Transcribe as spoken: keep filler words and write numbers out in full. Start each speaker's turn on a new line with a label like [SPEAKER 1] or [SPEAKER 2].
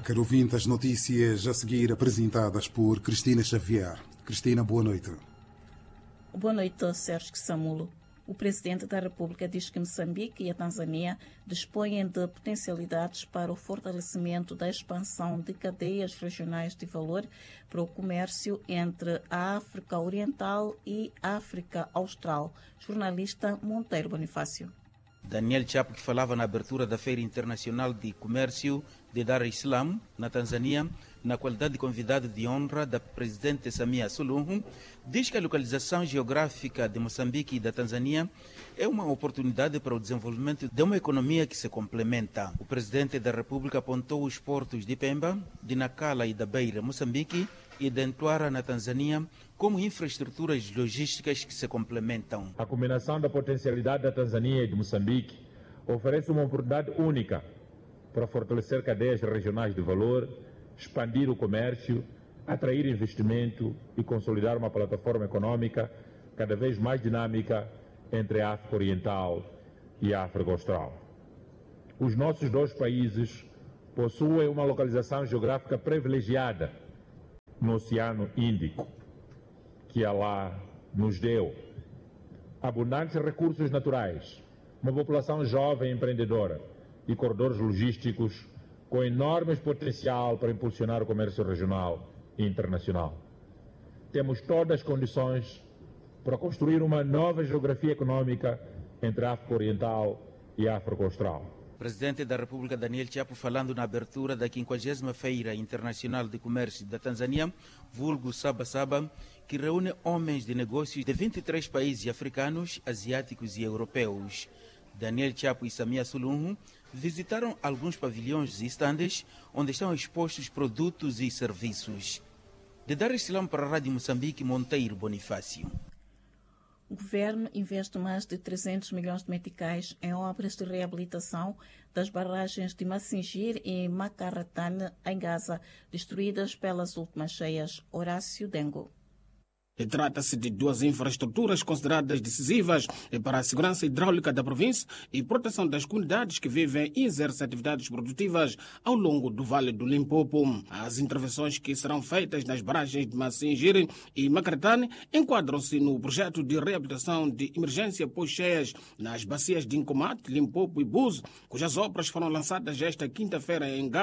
[SPEAKER 1] Caro ouvinte, as notícias a seguir apresentadas por Cristina Xavier. Cristina, boa noite.
[SPEAKER 2] Boa noite, Sérgio Samulo. O Presidente da República diz que Moçambique e a Tanzânia dispõem de potencialidades para o fortalecimento da expansão de cadeias regionais de valor para o comércio entre a África Oriental e a África Austral. Jornalista Monteiro Bonifácio.
[SPEAKER 3] Daniel Chapo, que falava na abertura da Feira Internacional de Comércio de Dar es Salaam, na Tanzânia, na qualidade de convidado de honra da Presidente Samia Suluhu, diz que a localização geográfica de Moçambique e da Tanzânia é uma oportunidade para o desenvolvimento de uma economia que se complementa. O Presidente da República apontou os portos de Pemba, de Nacala e da Beira, Moçambique, e de Ntuara, na Tanzânia, como infraestruturas logísticas que se complementam.
[SPEAKER 4] A combinação da potencialidade da Tanzânia e de Moçambique oferece uma oportunidade única para fortalecer cadeias regionais de valor, expandir o comércio, atrair investimento e consolidar uma plataforma econômica cada vez mais dinâmica entre a África Oriental e a África Austral. Os nossos dois países possuem uma localização geográfica privilegiada no Oceano Índico, que Allah nos deu. Abundantes recursos naturais, uma população jovem e empreendedora e corredores logísticos com enorme potencial para impulsionar o comércio regional e internacional. Temos todas as condições para construir uma nova geografia econômica entre a África Oriental e a África Austral.
[SPEAKER 3] Presidente da República Daniel Chapo, falando na abertura da quinquagésima Feira Internacional de Comércio da Tanzânia, vulgo Saba Saba, que reúne homens de negócios de vinte e três países africanos, asiáticos e europeus. Daniel Chapo e Samia Suluhu visitaram alguns pavilhões e estandes onde estão expostos produtos e serviços. De Dar es Salaam para a Rádio Moçambique, Monteiro Bonifácio.
[SPEAKER 2] O governo investe mais de trezentos milhões de meticais em obras de reabilitação das barragens de Massingir e Macaratane, em Gaza, destruídas pelas últimas cheias. Horácio Dengo.
[SPEAKER 5] Trata-se de duas infraestruturas consideradas decisivas para a segurança hidráulica da província e proteção das comunidades que vivem e exercem atividades produtivas ao longo do Vale do Limpopo. As intervenções que serão feitas nas barragens de Massingir e Macaratane enquadram-se no projeto de reabilitação de emergência pós-cheias nas bacias de Incomate, Limpopo e Buzo, cujas obras foram lançadas esta quinta-feira em Gaza.